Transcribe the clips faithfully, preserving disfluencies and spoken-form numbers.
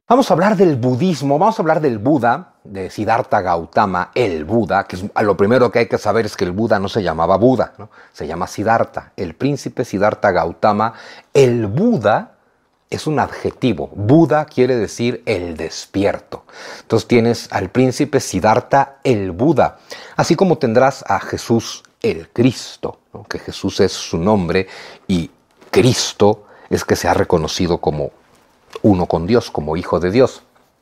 Vamos a hablar del budismo, vamos a hablar del Buda, de Siddhartha Gautama, el Buda, que es, lo primero que hay que saber es que el Buda no se llamaba Buda, ¿no? Se llama Siddhartha, el príncipe Siddhartha Gautama. El Buda es un adjetivo, Buda quiere decir el despierto. Entonces tienes al príncipe Siddhartha, el Buda, así como tendrás a Jesús, el Cristo, ¿no? Que Jesús es su nombre y Cristo es que se ha reconocido como uno con Dios, como hijo de Dios.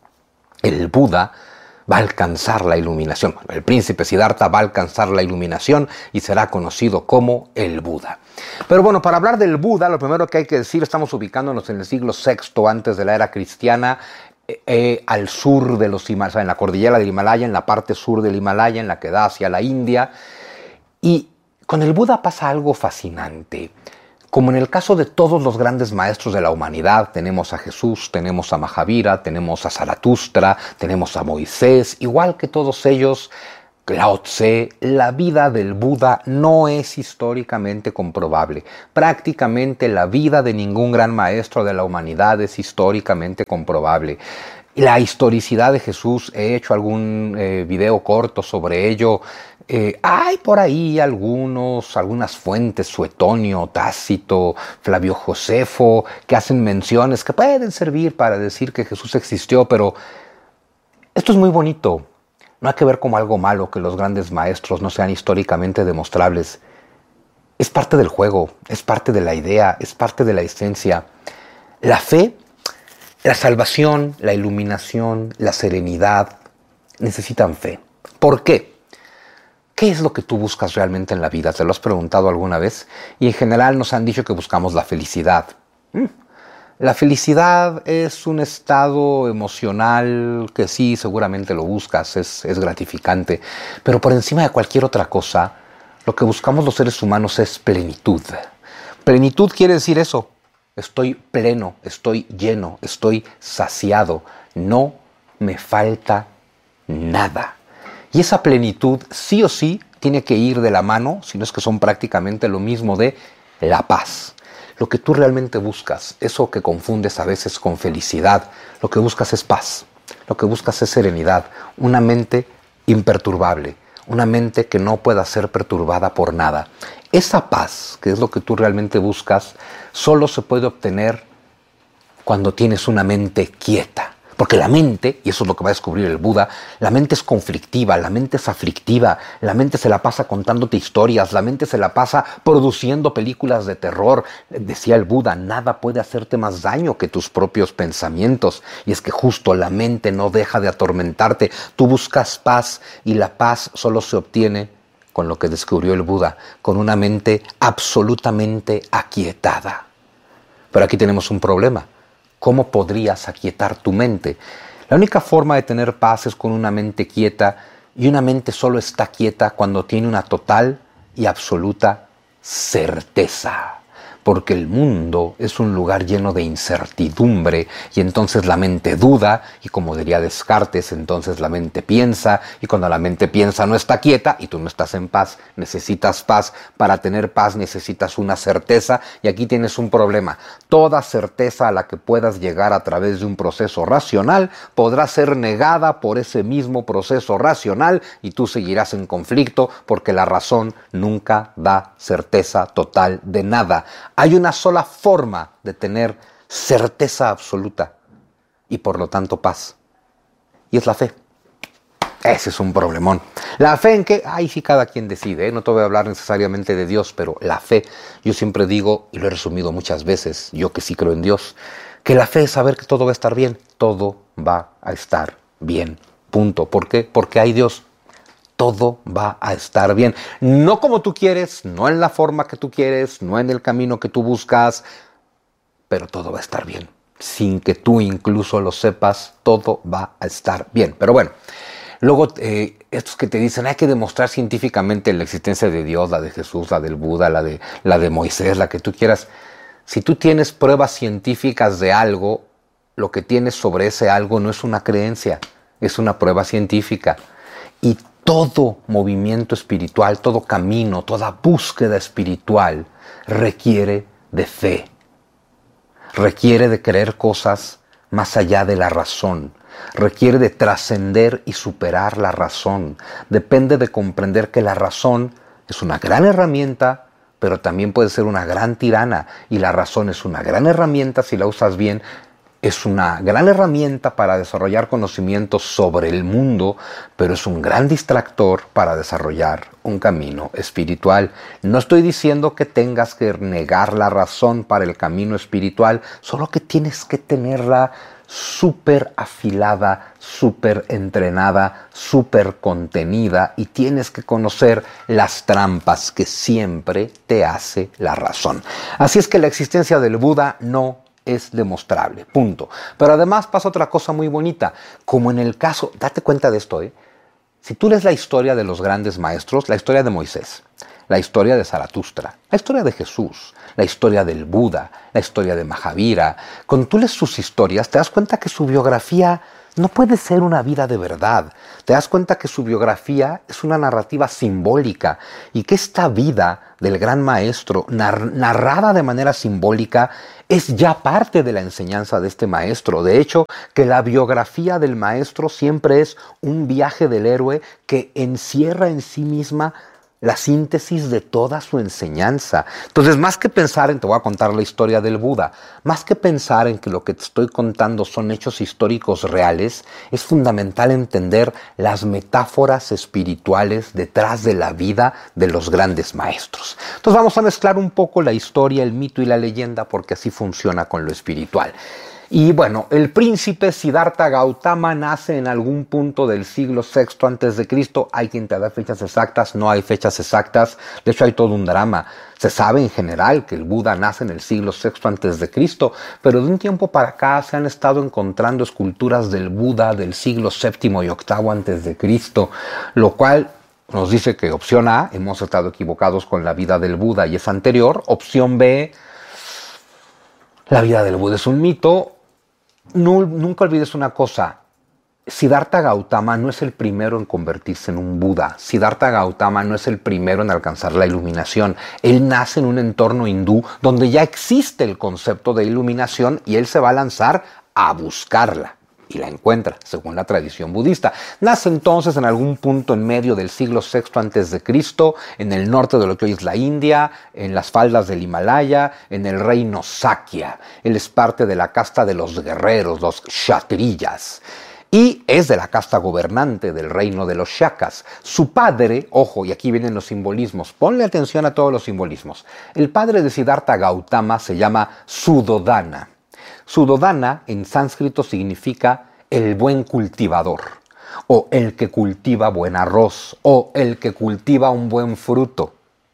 El Buda va a alcanzar la iluminación. El príncipe Siddhartha va a alcanzar la iluminación y será conocido como el Buda. Pero bueno, para hablar del Buda, lo primero que hay que decir, estamos ubicándonos en el siglo sexto antes de la era cristiana, eh, eh, al sur de los Himalayas, en la cordillera del Himalaya, en la parte sur del Himalaya, en la que da hacia la India. Y con el Buda pasa algo fascinante. Como en el caso de todos los grandes maestros de la humanidad, tenemos a Jesús, tenemos a Mahavira, tenemos a Zaratustra, tenemos a Moisés, igual que todos ellos, Lao Tse, la vida del Buda no es históricamente comprobable. Prácticamente la vida de ningún gran maestro de la humanidad es históricamente comprobable. La historicidad de Jesús, he hecho algún eh, video corto sobre ello. Eh, hay por ahí algunos, algunas fuentes, Suetonio, Tácito, Flavio Josefo, que hacen menciones que pueden servir para decir que Jesús existió, pero esto es muy bonito. No hay que ver como algo malo que los grandes maestros no sean históricamente demostrables. Es parte del juego, es parte de la idea, es parte de la esencia. La fe, la salvación, la iluminación, la serenidad, necesitan fe. ¿Por qué? ¿Qué es lo que tú buscas realmente en la vida? ¿Te lo has preguntado alguna vez? Y en general nos han dicho que buscamos la felicidad. La felicidad es un estado emocional que sí, seguramente lo buscas, es, es gratificante. Pero por encima de cualquier otra cosa, lo que buscamos los seres humanos es plenitud. Plenitud quiere decir eso. Estoy pleno, estoy lleno, estoy saciado. No me falta nada. Y esa plenitud sí o sí tiene que ir de la mano, si no es que son prácticamente lo mismo, de la paz. Lo que tú realmente buscas, eso que confundes a veces con felicidad, lo que buscas es paz, lo que buscas es serenidad, una mente imperturbable, una mente que no pueda ser perturbada por nada. Esa paz, que es lo que tú realmente buscas, solo se puede obtener cuando tienes una mente quieta. Porque la mente, y eso es lo que va a descubrir el Buda, la mente es conflictiva, la mente es aflictiva, la mente se la pasa contándote historias, la mente se la pasa produciendo películas de terror. Decía el Buda, nada puede hacerte más daño que tus propios pensamientos. Y es que justo la mente no deja de atormentarte. Tú buscas paz y la paz solo se obtiene con lo que descubrió el Buda, con una mente absolutamente aquietada. Pero aquí tenemos un problema. ¿Cómo podrías aquietar tu mente? La única forma de tener paz es con una mente quieta, y una mente solo está quieta cuando tiene una total y absoluta certeza. Porque el mundo es un lugar lleno de incertidumbre y entonces la mente duda y, como diría Descartes, entonces la mente piensa, y cuando la mente piensa no está quieta y tú no estás en paz. Necesitas paz. Para tener paz necesitas una certeza, y aquí tienes un problema. Toda certeza a la que puedas llegar a través de un proceso racional podrá ser negada por ese mismo proceso racional y tú seguirás en conflicto, porque la razón nunca da certeza total de nada. Hay una sola forma de tener certeza absoluta y por lo tanto paz. Y es la fe. Ese es un problemón. ¿La fe en qué? Ahí sí cada quien decide, ¿eh? No te voy a hablar necesariamente de Dios, pero la fe, yo siempre digo, y lo he resumido muchas veces, yo que sí creo en Dios, que la fe es saber que todo va a estar bien. Todo va a estar bien. Punto. ¿Por qué? Porque hay Dios. Todo va a estar bien. No como tú quieres, no en la forma que tú quieres, no en el camino que tú buscas, pero todo va a estar bien. Sin que tú incluso lo sepas, todo va a estar bien. Pero bueno, luego eh, estos que te dicen hay que demostrar científicamente la existencia de Dios, la de Jesús, la del Buda, la de, la de Moisés, la que tú quieras. Si tú tienes pruebas científicas de algo, lo que tienes sobre ese algo no es una creencia, es una prueba científica. Y todo movimiento espiritual, todo camino, toda búsqueda espiritual requiere de fe. Requiere de creer cosas más allá de la razón. Requiere de trascender y superar la razón. Depende de comprender que la razón es una gran herramienta, pero también puede ser una gran tirana. Y la razón es una gran herramienta si la usas bien. Es una gran herramienta para desarrollar conocimientos sobre el mundo, pero es un gran distractor para desarrollar un camino espiritual. No estoy diciendo que tengas que negar la razón para el camino espiritual, solo que tienes que tenerla súper afilada, súper entrenada, súper contenida, y tienes que conocer las trampas que siempre te hace la razón. Así es que la existencia del Buda no es demostrable, punto. Pero además pasa otra cosa muy bonita, como en el caso, date cuenta de esto, ¿eh? Si tú lees la historia de los grandes maestros, la historia de Moisés, la historia de Zaratustra, la historia de Jesús, la historia del Buda, la historia de Mahavira, cuando tú lees sus historias te das cuenta que su biografía no puede ser una vida de verdad. Te das cuenta que su biografía es una narrativa simbólica y que esta vida del gran maestro, nar- narrada de manera simbólica, es ya parte de la enseñanza de este maestro. De hecho, que la biografía del maestro siempre es un viaje del héroe que encierra en sí misma la síntesis de toda su enseñanza. Entonces, más que pensar en, te voy a contar la historia del Buda, más que pensar en que lo que te estoy contando son hechos históricos reales, es fundamental entender las metáforas espirituales detrás de la vida de los grandes maestros. Entonces vamos a mezclar un poco la historia, el mito y la leyenda, porque así funciona con lo espiritual. Y bueno, el príncipe Siddhartha Gautama nace en algún punto del siglo sexto antes de Cristo. Hay quien te da fechas exactas, no hay fechas exactas. De hecho, hay todo un drama. Se sabe en general que el Buda nace en el siglo sexto antes de Cristo, pero de un tiempo para acá se han estado encontrando esculturas del Buda del siglo séptimo y octavo antes de Cristo, lo cual nos dice que opción A, hemos estado equivocados con la vida del Buda y es anterior. Opción B, la vida del Buda es un mito. No, nunca olvides una cosa, Siddhartha Gautama no es el primero en convertirse en un Buda. Siddhartha Gautama no es el primero en alcanzar la iluminación. Él nace en un entorno hindú donde ya existe el concepto de iluminación y él se va a lanzar a buscarla. Y la encuentra, según la tradición budista. Nace entonces en algún punto en medio del siglo sexto antes de Cristo, en el norte de lo que hoy es la India, en las faldas del Himalaya, en el reino Sakya. Él es parte de la casta de los guerreros, los kshatriyas. Y es de la casta gobernante del reino de los Shakas. Su padre, ojo, y aquí vienen los simbolismos, ponle atención a todos los simbolismos. El padre de Siddhartha Gautama se llama Suddhodana. Suddhodana en sánscrito significa el buen cultivador, o el que cultiva buen arroz, o el que cultiva un buen fruto.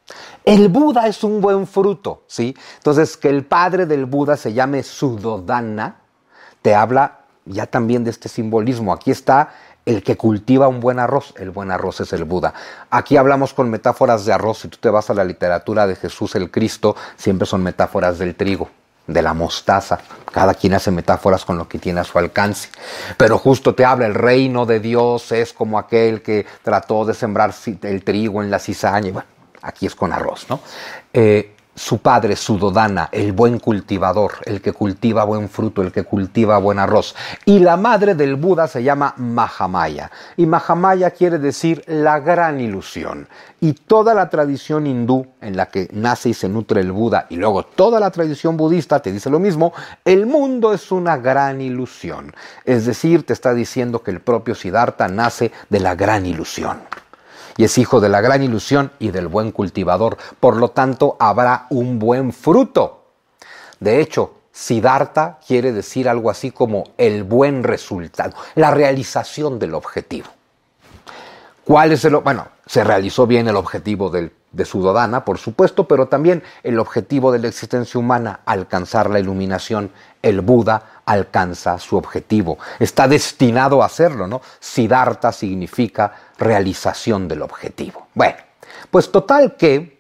El Buda es un buen fruto, ¿sí? Entonces, que el padre del Buda se llame Suddhodana, te habla ya también de este simbolismo. Aquí está el que cultiva un buen arroz, el buen arroz es el Buda. Aquí hablamos con metáforas de arroz. Si tú te vas a la literatura de Jesús el Cristo, siempre son metáforas del trigo, de la mostaza. Cada quien hace metáforas con lo que tiene a su alcance. Pero justo te habla, el reino de Dios es como aquel que trató de sembrar el trigo en la cizaña. Bueno, aquí es con arroz, ¿no? Eh, su padre, Suddhodana, el buen cultivador, el que cultiva buen fruto, el que cultiva buen arroz. Y la madre del Buda se llama Mahamaya. Y Mahamaya quiere decir la gran ilusión. Y toda la tradición hindú en la que nace y se nutre el Buda, y luego toda la tradición budista te dice lo mismo, el mundo es una gran ilusión. Es decir, te está diciendo que el propio Siddhartha nace de la gran ilusión. Y es hijo de la gran ilusión y del buen cultivador. Por lo tanto, habrá un buen fruto. De hecho, Siddhartha quiere decir algo así como el buen resultado, la realización del objetivo. ¿Cuál es el? Bueno, se realizó bien el objetivo del, de Suddhodana, por supuesto, pero también el objetivo de la existencia humana, alcanzar la iluminación. El Buda alcanza su objetivo. Está destinado a hacerlo, ¿no? Siddhartha significa realización del objetivo. Bueno, pues total que,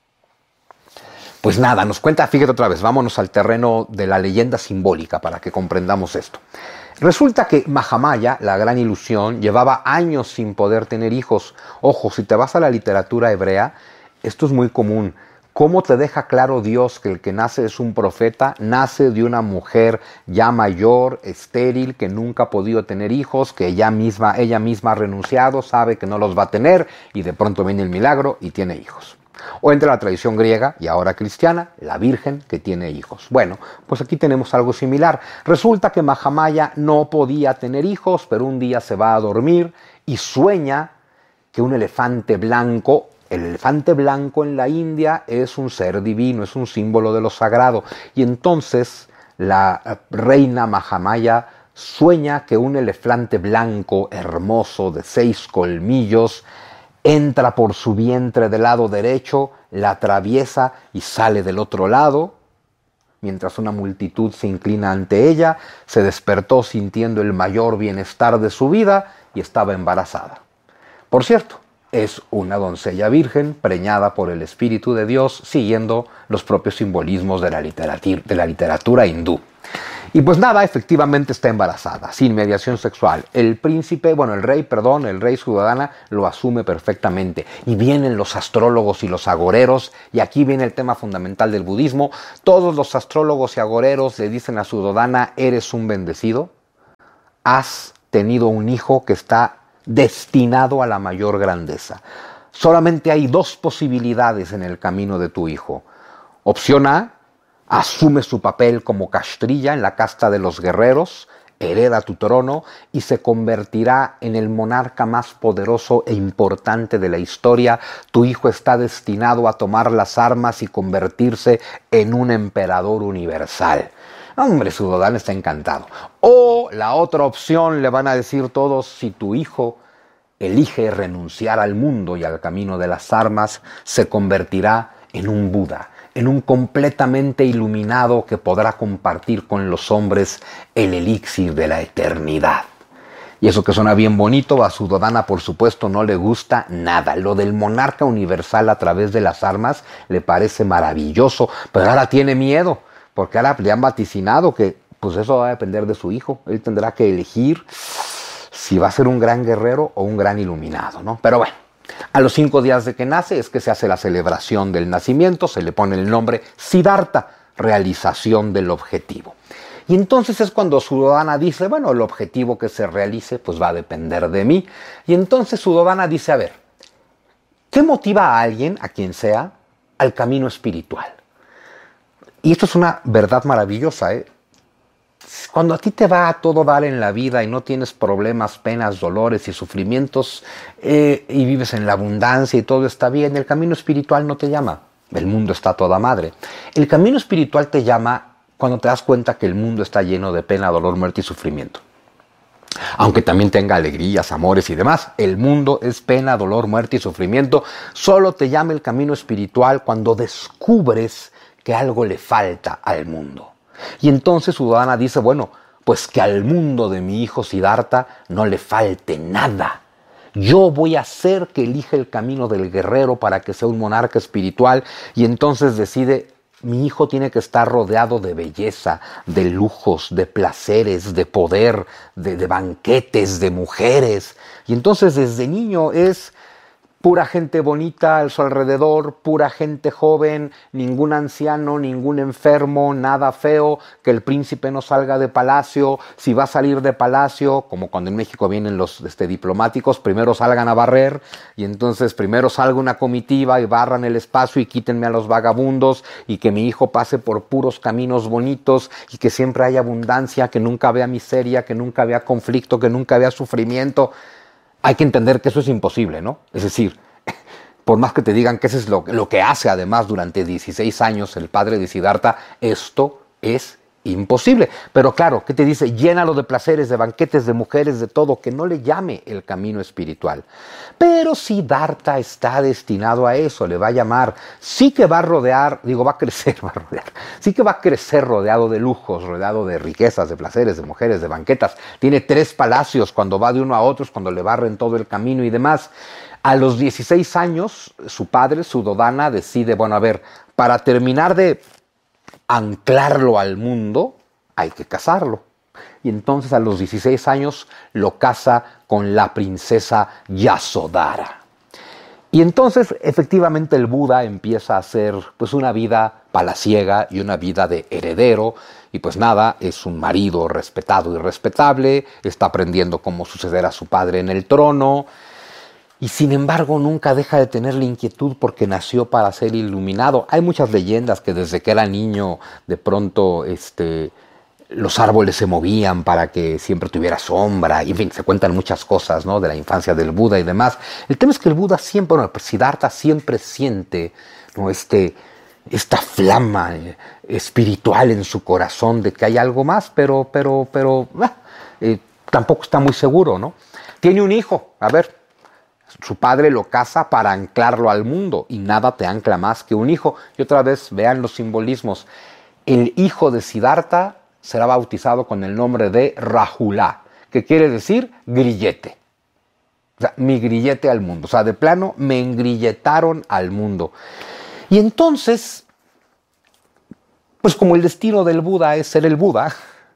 pues nada, nos cuenta, fíjate otra vez, vámonos al terreno de la leyenda simbólica para que comprendamos esto. Resulta que Mahamaya, la gran ilusión, llevaba años sin poder tener hijos. Ojo, si te vas a la literatura hebrea, esto es muy común. ¿Cómo te deja claro Dios que el que nace es un profeta? Nace de una mujer ya mayor, estéril, que nunca ha podido tener hijos, que ella misma, ella misma ha renunciado, sabe que no los va a tener, y de pronto viene el milagro y tiene hijos. O entre la tradición griega y ahora cristiana, la Virgen que tiene hijos. Bueno, pues aquí tenemos algo similar. Resulta que Mahamaya no podía tener hijos, pero un día se va a dormir y sueña que un elefante blanco, el elefante blanco en la India es un ser divino, es un símbolo de lo sagrado. Y entonces la reina Mahamaya sueña que un elefante blanco hermoso de seis colmillos entra por su vientre del lado derecho, la atraviesa y sale del otro lado. Mientras una multitud se inclina ante ella, se despertó sintiendo el mayor bienestar de su vida y estaba embarazada. Por cierto, es una doncella virgen preñada por el Espíritu de Dios, siguiendo los propios simbolismos de la literatura, de la literatura hindú. Y pues nada, efectivamente está embarazada, sin mediación sexual. El príncipe, bueno, el rey, perdón, el rey Suddhodana lo asume perfectamente. Y vienen los astrólogos y los agoreros, y aquí viene el tema fundamental del budismo. Todos los astrólogos y agoreros le dicen a Suddhodana: eres un bendecido, has tenido un hijo que está destinado a la mayor grandeza. Solamente hay dos posibilidades en el camino de tu hijo. Opción A: asume su papel como castrilla en la casta de los guerreros, hereda tu trono y se convertirá en el monarca más poderoso e importante de la historia. Tu hijo está destinado a tomar las armas y convertirse en un emperador universal. Hombre, Suddhodana está encantado. O la otra opción, le van a decir todos: si tu hijo elige renunciar al mundo y al camino de las armas, se convertirá en un Buda, en un completamente iluminado que podrá compartir con los hombres el elixir de la eternidad. Y eso que suena bien bonito, a Suddhodana por supuesto no le gusta nada. Lo del monarca universal a través de las armas le parece maravilloso, pero ahora tiene miedo, porque ahora le han vaticinado que pues eso va a depender de su hijo. Él tendrá que elegir si va a ser un gran guerrero o un gran iluminado, ¿no? Pero bueno, a los cinco días de que nace es que se hace la celebración del nacimiento, se le pone el nombre Siddhartha, realización del objetivo. Y entonces es cuando Suddhodana dice: bueno, el objetivo que se realice pues va a depender de mí. Y entonces Suddhodana dice: a ver, ¿qué motiva a alguien, a quien sea, al camino espiritual? Y esto es una verdad maravillosa, ¿eh? Cuando a ti te va a todo dar en la vida y no tienes problemas, penas, dolores y sufrimientos, eh, y vives en la abundancia y todo está bien, el camino espiritual no te llama. El mundo está a toda madre. El camino espiritual te llama cuando te das cuenta que el mundo está lleno de pena, dolor, muerte y sufrimiento. Aunque también tenga alegrías, amores y demás, el mundo es pena, dolor, muerte y sufrimiento. Solo te llama el camino espiritual cuando descubres que algo le falta al mundo. Y entonces Suddhodana dice: bueno, pues que al mundo de mi hijo Siddhartha no le falte nada. Yo voy a hacer que elija el camino del guerrero para que sea un monarca espiritual. Y entonces decide: mi hijo tiene que estar rodeado de belleza, de lujos, de placeres, de poder, de, de banquetes, de mujeres. Y entonces desde niño es pura gente bonita a su alrededor, pura gente joven, ningún anciano, ningún enfermo, nada feo, que el príncipe no salga de palacio. Si va a salir de palacio, como cuando en México vienen los este, diplomáticos, primero salgan a barrer, y entonces primero salga una comitiva y barran el espacio y quítenme a los vagabundos, y que mi hijo pase por puros caminos bonitos, y que siempre haya abundancia, que nunca vea miseria, que nunca vea conflicto, que nunca vea sufrimiento. Hay que entender que eso es imposible, ¿no? Es decir, por más que te digan que eso es lo, lo que hace además durante dieciséis años el padre de Siddhartha, esto es imposible. Pero claro, ¿qué te dice? Llénalo de placeres, de banquetes, de mujeres, de todo, que no le llame el camino espiritual. Pero Siddhartha está destinado a eso, le va a llamar. Sí que va a rodear, digo, va a crecer, va a rodear. Sí que va a crecer rodeado de lujos, rodeado de riquezas, de placeres, de mujeres, de banquetas. Tiene tres palacios, cuando va de uno a otro, cuando le barren todo el camino y demás. A los dieciséis años, su padre, Suddhodana, decide, bueno, a ver, para terminar de anclarlo al mundo, hay que casarlo. Y entonces a los dieciséis años lo casa con la princesa Yasodhara. Y entonces, efectivamente, el Buda empieza a hacer pues, una vida palaciega y una vida de heredero. Y pues nada, es un marido respetado y respetable, está aprendiendo cómo suceder a su padre en el trono. Y sin embargo, nunca deja de tener la inquietud porque nació para ser iluminado. Hay muchas leyendas que desde que era niño, de pronto, este... los árboles se movían para que siempre tuviera sombra, y en fin, se cuentan muchas cosas, ¿no?, de la infancia del Buda y demás. El tema es que el Buda siempre, bueno, Siddhartha siempre siente, ¿no?, este, esta flama espiritual en su corazón de que hay algo más, pero, pero, pero, eh, tampoco está muy seguro, ¿no? Tiene un hijo, a ver, su padre lo casa para anclarlo al mundo, y nada te ancla más que un hijo. Y otra vez, vean los simbolismos. El hijo de Siddhartha será bautizado con el nombre de Rahula, que quiere decir grillete. O sea, mi grillete al mundo. O sea, de plano, me engrilletaron al mundo. Y entonces, pues como el destino del Buda es ser el Buda,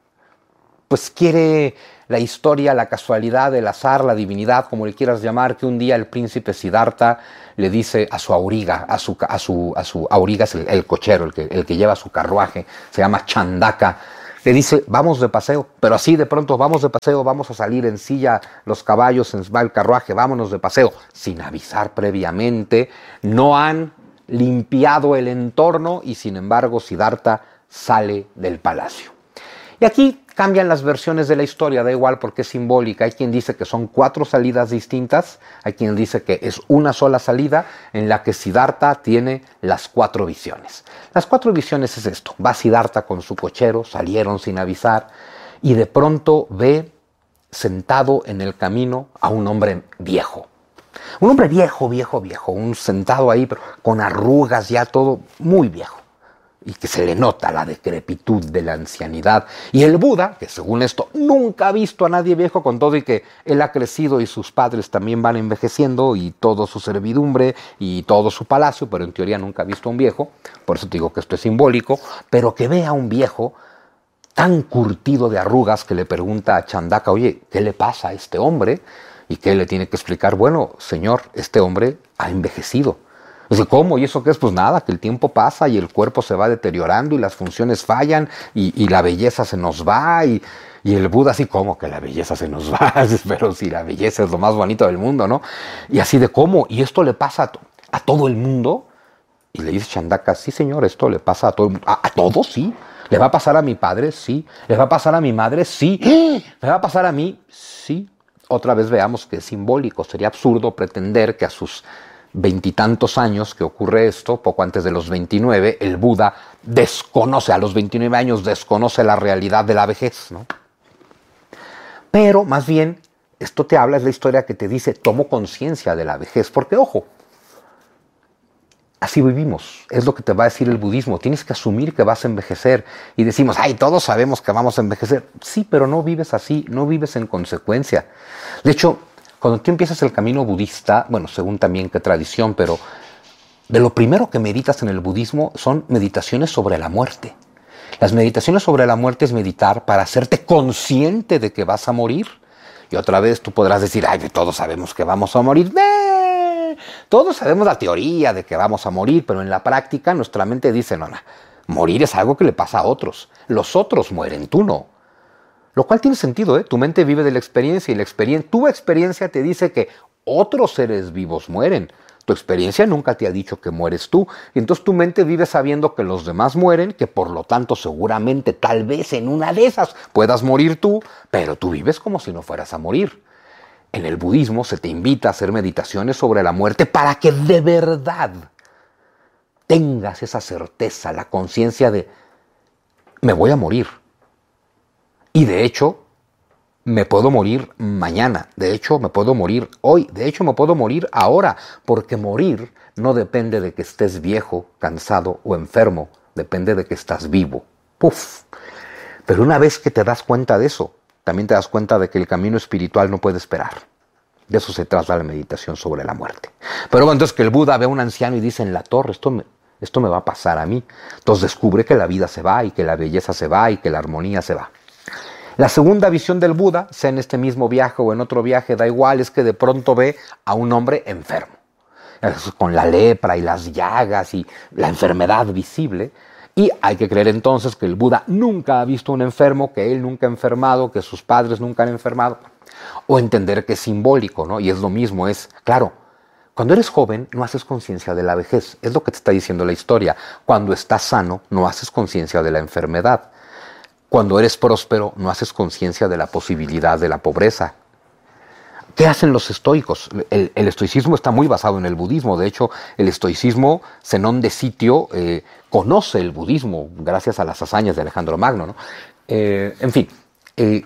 pues quiere la historia, la casualidad, el azar, la divinidad, como le quieras llamar, que un día el príncipe Siddhartha le dice a su auriga, a su, a su, a su auriga es el, el cochero, el que, el que lleva su carruaje, se llama Chandaka. Le dice, vamos de paseo, pero así de pronto, vamos de paseo, vamos a salir en silla los caballos, en el carruaje, vámonos de paseo, sin avisar previamente. No han limpiado el entorno y sin embargo Siddhartha sale del palacio. Y aquí cambian las versiones de la historia, da igual porque es simbólica. Hay quien dice que son cuatro salidas distintas, hay quien dice que es una sola salida en la que Siddhartha tiene las cuatro visiones. Las cuatro visiones es esto: va Siddhartha con su cochero, salieron sin avisar, y de pronto ve sentado en el camino a un hombre viejo. Un hombre viejo, viejo, viejo, un sentado ahí, pero con arrugas ya, todo muy viejo. Y que se le nota la decrepitud de la ancianidad. Y el Buda, que según esto nunca ha visto a nadie viejo, con todo y que él ha crecido y sus padres también van envejeciendo, y toda su servidumbre y todo su palacio, pero en teoría nunca ha visto a un viejo, por eso te digo que esto es simbólico, pero que ve a un viejo tan curtido de arrugas que le pregunta a Chandaka, oye, ¿qué le pasa a este hombre? Y que él le tiene que explicar, bueno, señor, este hombre ha envejecido. Dice, ¿cómo? ¿Y eso qué es? Pues nada, que el tiempo pasa y el cuerpo se va deteriorando y las funciones fallan y, y la belleza se nos va. Y, y el Buda así, ¿cómo que la belleza se nos va? Pero si la belleza es lo más bonito del mundo, ¿no? Y así de, ¿cómo? ¿Y esto le pasa a, a todo el mundo? Y le dice Chandaka, sí señor, esto le pasa a todo el mundo. ¿A, a todos? Sí. ¿Le va a pasar a mi padre? Sí. ¿Le va a pasar a mi madre? Sí. ¿Le va a pasar a mí? Sí. Otra vez veamos que es simbólico. Sería absurdo pretender que a sus veintitantos años que ocurre esto, poco antes de los veintinueve, el Buda desconoce, a los veintinueve años desconoce la realidad de la vejez, ¿no? Pero más bien, esto te habla, es la historia que te dice, tomo conciencia de la vejez, porque ojo, así vivimos, es lo que te va a decir el budismo, tienes que asumir que vas a envejecer, y decimos, ay, todos sabemos que vamos a envejecer, sí, pero no vives así, no vives en consecuencia. De hecho, cuando tú empiezas el camino budista, bueno, según también qué tradición, pero de lo primero que meditas en el budismo son meditaciones sobre la muerte. Las meditaciones sobre la muerte es meditar para hacerte consciente de que vas a morir. Y otra vez tú podrás decir, ay, todos sabemos que vamos a morir. ¡Nee! Todos sabemos la teoría de que vamos a morir, pero en la práctica nuestra mente dice, no, no, morir es algo que le pasa a otros. Los otros mueren, tú no. Lo cual tiene sentido, ¿eh? Tu mente vive de la experiencia y la experiencia, tu experiencia te dice que otros seres vivos mueren. Tu experiencia nunca te ha dicho que mueres tú. Y entonces tu mente vive sabiendo que los demás mueren, que por lo tanto seguramente tal vez en una de esas puedas morir tú, pero tú vives como si no fueras a morir. En el budismo se te invita a hacer meditaciones sobre la muerte para que de verdad tengas esa certeza, la conciencia de me voy a morir. Y de hecho, me puedo morir mañana, de hecho me puedo morir hoy, de hecho me puedo morir ahora, porque morir no depende de que estés viejo, cansado o enfermo, depende de que estás vivo. ¡Puf! Pero una vez que te das cuenta de eso, también te das cuenta de que el camino espiritual no puede esperar. De eso se trata la meditación sobre la muerte. Pero bueno, entonces que el Buda ve a un anciano y dice, en la torre, esto me, esto me va a pasar a mí. Entonces descubre que la vida se va y que la belleza se va y que la armonía se va. La segunda visión del Buda, sea en este mismo viaje o en otro viaje, da igual, es que de pronto ve a un hombre enfermo. con la lepra y las llagas y la enfermedad visible. Y hay que creer entonces que el Buda nunca ha visto un enfermo, que él nunca ha enfermado, que sus padres nunca han enfermado. O entender que es simbólico, ¿no? Y es lo mismo, es, claro, cuando eres joven no haces conciencia de la vejez, es lo que te está diciendo la historia. Cuando estás sano no haces conciencia de la enfermedad. Cuando eres próspero no haces conciencia de la posibilidad de la pobreza. ¿Qué hacen los estoicos? El, el estoicismo está muy basado en el budismo. De hecho, el estoicismo, Zenón de Sitio, eh, conoce el budismo gracias a las hazañas de Alejandro Magno, ¿no? Eh, en fin, eh,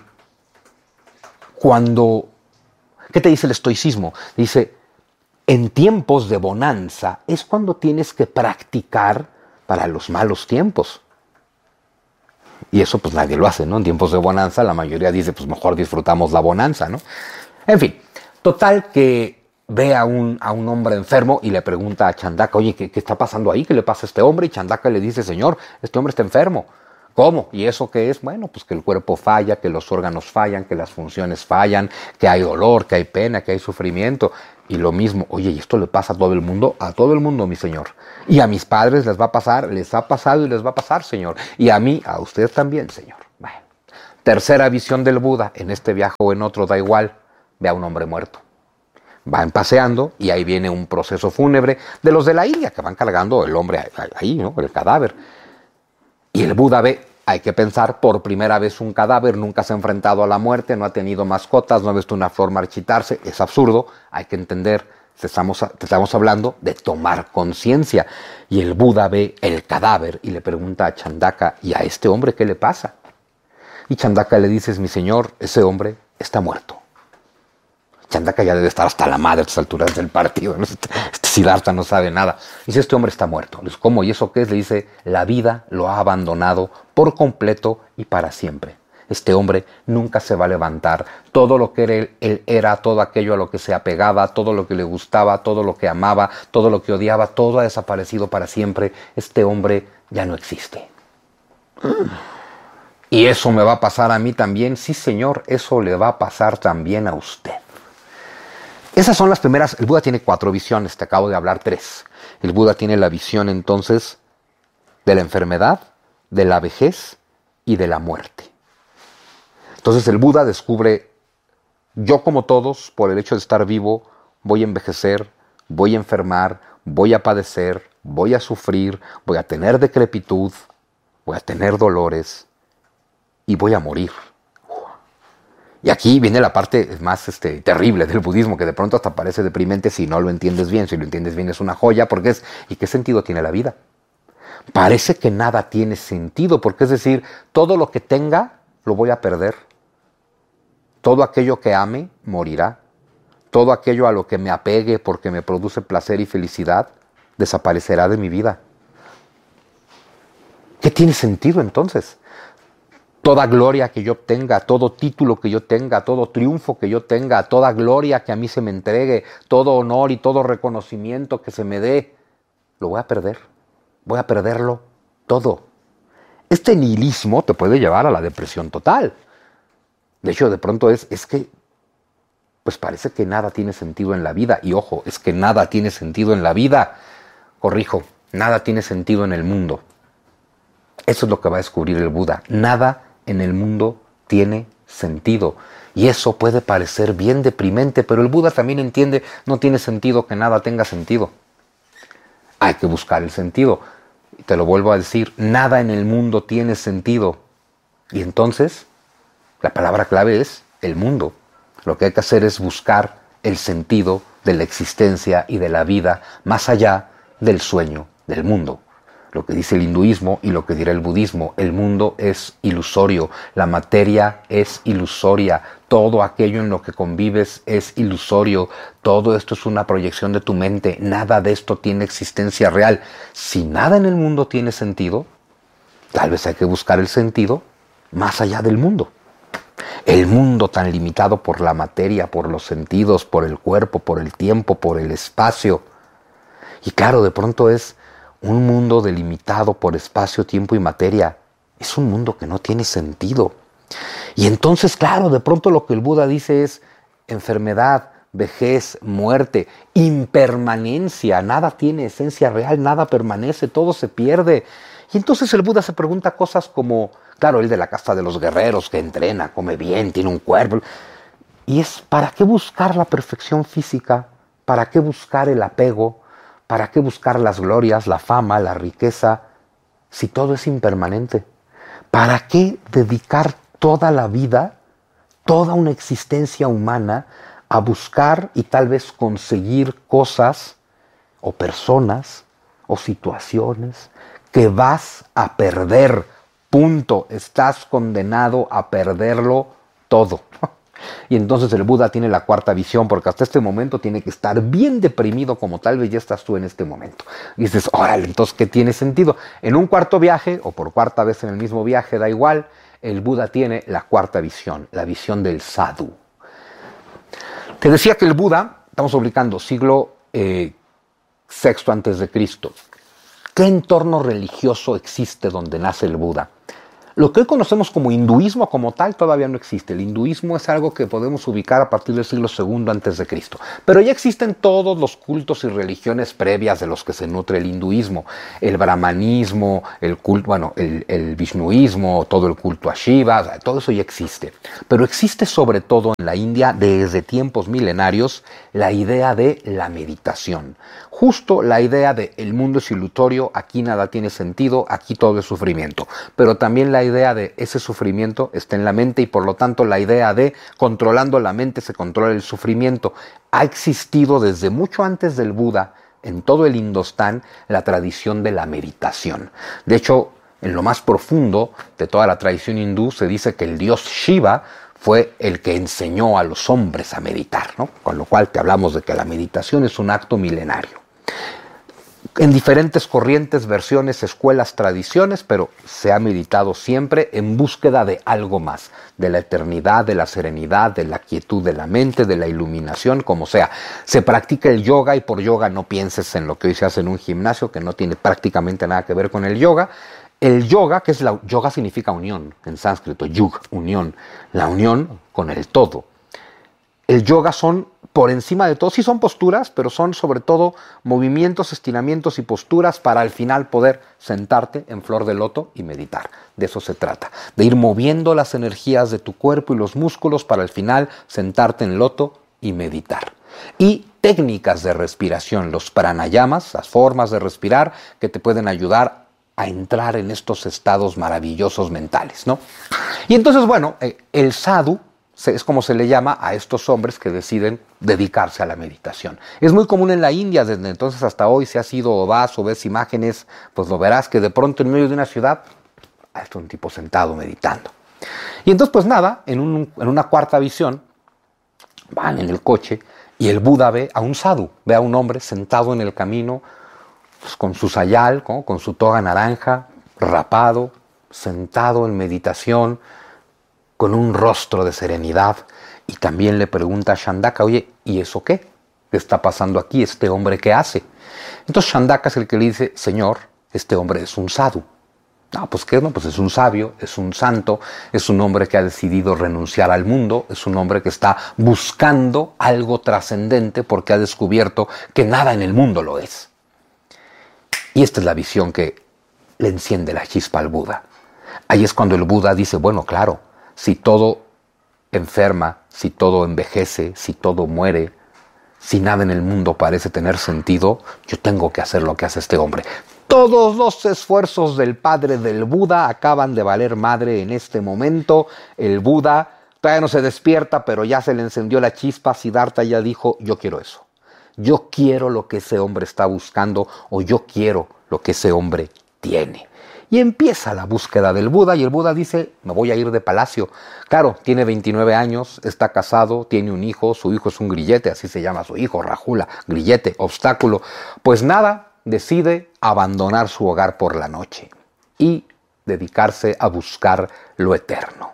cuando... ¿Qué te dice el estoicismo? Dice, en tiempos de bonanza es cuando tienes que practicar para los malos tiempos. Y eso pues nadie lo hace, ¿no? En tiempos de bonanza la mayoría dice, pues mejor disfrutamos la bonanza, ¿no? En fin, total que ve a un, a un hombre enfermo y le pregunta a Chandaka, oye, ¿qué, ¿qué está pasando ahí? ¿Qué le pasa a este hombre? Y Chandaka le dice, señor, este hombre está enfermo. ¿Cómo? ¿Y eso qué es? Bueno, pues que el cuerpo falla, que los órganos fallan, que las funciones fallan, que hay dolor, que hay pena, que hay sufrimiento. Y lo mismo, oye, ¿y esto le pasa a todo el mundo? A todo el mundo, mi señor. Y a mis padres les va a pasar, les ha pasado y les va a pasar, señor. Y a mí, a usted también, señor. Bueno. Tercera visión del Buda, en este viaje o en otro, da igual. Ve a un hombre muerto. Van paseando y ahí viene un proceso fúnebre de los de la India que van cargando el hombre ahí, ¿no? El cadáver. Y el Buda ve, hay que pensar, por primera vez un cadáver, nunca se ha enfrentado a la muerte, no ha tenido mascotas, no ha visto una flor marchitarse, es absurdo, hay que entender, te estamos, te estamos hablando de tomar conciencia. Y el Buda ve el cadáver y le pregunta a Chandaka, ¿y a este hombre qué le pasa? Y Chandaka le dice, mi señor, ese hombre está muerto. Chandaka ya debe estar hasta la madre a estas alturas del partido, ¿no? Este, este Siddhartha no sabe nada. Dice, este hombre está muerto. Le dice, ¿cómo? ¿Y eso qué es? Le dice, la vida lo ha abandonado por completo y para siempre. Este hombre nunca se va a levantar. Todo lo que él, él era, todo aquello a lo que se apegaba, todo lo que le gustaba, todo lo que amaba, todo lo que odiaba, todo ha desaparecido para siempre. Este hombre ya no existe. ¿Y eso me va a pasar a mí también? Sí, señor, eso le va a pasar también a usted. Esas son las primeras. El Buda tiene cuatro visiones, te acabo de hablar tres. El Buda tiene la visión entonces de la enfermedad, de la vejez y de la muerte. Entonces el Buda descubre, yo como todos, por el hecho de estar vivo, voy a envejecer, voy a enfermar, voy a padecer, voy a sufrir, voy a tener decrepitud, voy a tener dolores y voy a morir. Y aquí viene la parte más este, terrible del budismo, que de pronto hasta parece deprimente si no lo entiendes bien. Si lo entiendes bien es una joya, porque es, ¿y qué sentido tiene la vida? Parece que nada tiene sentido, porque es decir, todo lo que tenga lo voy a perder. Todo aquello que ame morirá. Todo aquello a lo que me apegue porque me produce placer y felicidad desaparecerá de mi vida. ¿Qué tiene sentido entonces? Toda gloria que yo obtenga, todo título que yo tenga, todo triunfo que yo tenga, toda gloria que a mí se me entregue, todo honor y todo reconocimiento que se me dé, lo voy a perder. Voy a perderlo todo. Este nihilismo te puede llevar a la depresión total. De hecho, de pronto es, es que, pues parece que nada tiene sentido en la vida. Y ojo, es que nada tiene sentido en la vida. Corrijo, nada tiene sentido en el mundo. Eso es lo que va a descubrir el Buda. Nada en el mundo tiene sentido. Y eso puede parecer bien deprimente, pero el Buda también entiende, no tiene sentido que nada tenga sentido. Hay que buscar el sentido. Y te lo vuelvo a decir, nada en el mundo tiene sentido. Y entonces, la palabra clave es el mundo. Lo que hay que hacer es buscar el sentido de la existencia y de la vida más allá del sueño del mundo. Lo que dice el hinduismo y lo que dirá el budismo, el mundo es ilusorio, la materia es ilusoria, todo aquello en lo que convives es ilusorio, todo esto es una proyección de tu mente, nada de esto tiene existencia real. Si nada en el mundo tiene sentido, tal vez hay que buscar el sentido más allá del mundo. El mundo tan limitado por la materia, por los sentidos, por el cuerpo, por el tiempo, por el espacio. Y claro, de pronto es un mundo delimitado por espacio, tiempo y materia. Es un mundo que no tiene sentido. Y entonces, claro, de pronto lo que el Buda dice es enfermedad, vejez, muerte, impermanencia, nada tiene esencia real, nada permanece, todo se pierde. Y entonces el Buda se pregunta cosas como, claro, el de la casta de los guerreros, que entrena, come bien, tiene un cuerpo. Y es, ¿para qué buscar la perfección física? ¿Para qué buscar el apego? ¿Para qué buscar las glorias, la fama, la riqueza, si todo es impermanente? ¿Para qué dedicar toda la vida, toda una existencia humana, a buscar y tal vez conseguir cosas o personas o situaciones que vas a perder? Punto. Estás condenado a perderlo todo. Y entonces el Buda tiene la cuarta visión, porque hasta este momento tiene que estar bien deprimido, como tal vez ya estás tú en este momento. Y dices, órale, entonces, ¿qué tiene sentido? En un cuarto viaje, o por cuarta vez en el mismo viaje, da igual, el Buda tiene la cuarta visión, la visión del sadhu. Te decía que el Buda, estamos ubicando siglo eh, sexto antes de Cristo. ¿Qué entorno religioso existe donde nace el Buda? Lo que hoy conocemos como hinduismo como tal todavía no existe. El hinduismo es algo que podemos ubicar a partir del siglo segundo antes de Cristo. Pero ya existen todos los cultos y religiones previas de los que se nutre el hinduismo. El brahmanismo, el culto, bueno, el, el vishnuismo, todo el culto a Shiva, o sea, todo eso ya existe. Pero existe sobre todo en la India desde tiempos milenarios la idea de la meditación. Justo la idea de el mundo es ilusorio, aquí nada tiene sentido, aquí todo es sufrimiento. Pero también la idea de ese sufrimiento está en la mente y por lo tanto la idea de controlando la mente se controla el sufrimiento. Ha existido desde mucho antes del Buda en todo el Indostán la tradición de la meditación. De hecho, en lo más profundo de toda la tradición hindú se dice que el dios Shiva fue el que enseñó a los hombres a meditar, ¿no? Con lo cual te hablamos de que la meditación es un acto milenario. En diferentes corrientes, versiones, escuelas, tradiciones, pero se ha meditado siempre en búsqueda de algo más, de la eternidad, de la serenidad, de la quietud de la mente, de la iluminación, como sea. Se practica el yoga y por yoga no pienses en lo que hoy se hace en un gimnasio, que no tiene prácticamente nada que ver con el yoga. El yoga, que es la yoga significa unión, en sánscrito, yug, unión, la unión con el todo. El yoga son, por encima de todo, sí son posturas, pero son sobre todo movimientos, estiramientos y posturas para al final poder sentarte en flor de loto y meditar. De eso se trata, de ir moviendo las energías de tu cuerpo y los músculos para al final sentarte en loto y meditar. Y técnicas de respiración, los pranayamas, las formas de respirar que te pueden ayudar a entrar en estos estados maravillosos mentales, ¿no? Y entonces, bueno, el sadhu es como se le llama a estos hombres que deciden dedicarse a la meditación. Es muy común en la India, desde entonces hasta hoy, si has ido o vas o ves imágenes, pues lo verás que de pronto en medio de una ciudad hay un tipo sentado meditando. Y entonces pues nada, en, un, en una cuarta visión, van en el coche y el Buda ve a un sadhu, ve a un hombre sentado en el camino, pues, con su sayal, ¿no? Con su toga naranja, rapado, sentado en meditación, con un rostro de serenidad, y también le pregunta a Shandaka, oye, ¿y eso qué? ¿Qué está pasando aquí? ¿Este hombre qué hace? Entonces Shandaka es el que le dice, señor, este hombre es un sadhu. No, pues qué, no, pues es un sabio, es un santo, es un hombre que ha decidido renunciar al mundo, es un hombre que está buscando algo trascendente porque ha descubierto que nada en el mundo lo es. Y esta es la visión que le enciende la chispa al Buda. Ahí es cuando el Buda dice, bueno, claro, si todo enferma, si todo envejece, si todo muere, si nada en el mundo parece tener sentido, yo tengo que hacer lo que hace este hombre. Todos los esfuerzos del padre del Buda acaban de valer madre en este momento. El Buda todavía no se despierta, pero ya se le encendió la chispa. Siddhartha ya dijo, yo quiero eso. Yo quiero lo que ese hombre está buscando, o yo quiero lo que ese hombre tiene. Y empieza la búsqueda del Buda, y el Buda dice, me voy a ir de palacio. Claro, tiene veintinueve años, está casado, tiene un hijo, su hijo es un grillete, así se llama su hijo, Rajula, grillete, obstáculo. Pues nada, decide abandonar su hogar por la noche y dedicarse a buscar lo eterno.